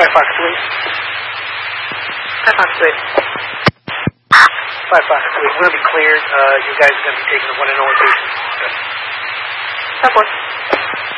Fox 3. 5 Fox 3. 5 Fox 3. We're going to be cleared. You guys are going to be taking the one and only patient. Stop 1.